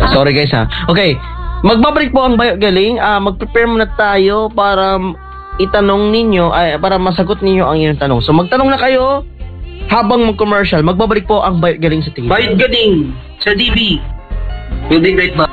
Sorry guys ha. Okay, magbabalik po ang Bayot Galing. Mag-prepare muna tayo para itanong ninyo, para masagot ninyo ang inyong tanong. So magtanong na kayo habang mag-commercial. Magbabalik po ang Bayot Galing sa TV. Bayot Galing sa TV. We'll be right back.